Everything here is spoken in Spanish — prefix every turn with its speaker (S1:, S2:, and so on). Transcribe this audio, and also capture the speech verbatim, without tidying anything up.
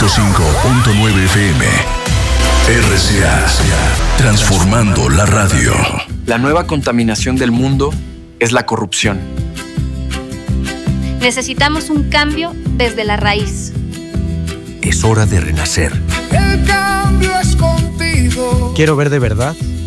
S1: cinco punto nueve F M. R C A, transformando la radio.
S2: La nueva contaminación del mundo es la corrupción.
S3: Necesitamos un cambio desde la raíz.
S4: Es hora de renacer.
S5: El cambio es contigo.
S6: Quiero ver de verdad